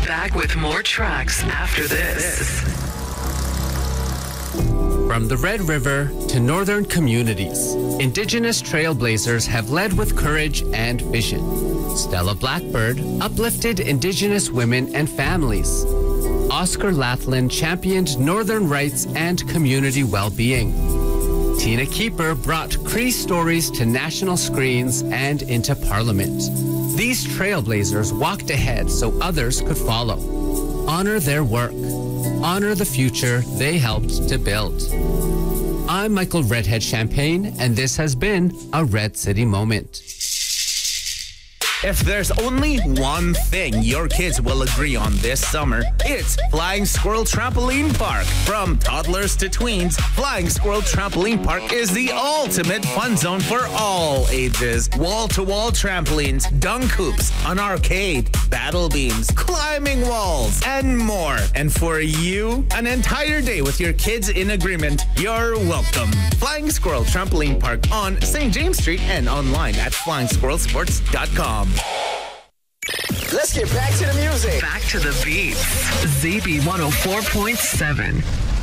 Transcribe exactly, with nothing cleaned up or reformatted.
Back with more tracks after this. From the Red River to northern communities, Indigenous trailblazers have led with courage and vision. Stella Blackbird uplifted Indigenous women and families. Oscar Lathland championed northern rights and community well-being. Tina Keeper brought Cree stories to national screens and into Parliament. These trailblazers walked ahead so others could follow. Honor their work. Honor the future they helped to build. I'm Michael Redhead Champagne, and this has been a Red City Moment. If there's only one thing your kids will agree on this summer, it's Flying Squirrel Trampoline Park. From toddlers to tweens, Flying Squirrel Trampoline Park is the ultimate fun zone for all ages. Wall-to-wall trampolines, dunk hoops, an arcade, battle beams, climbing walls, and more. And for you, an entire day with your kids in agreement, you're welcome. Flying Squirrel Trampoline Park on Saint James Street and online at flying squirrel sports dot com. Let's get back to the music. Back to the beats. Z B one oh four point seven.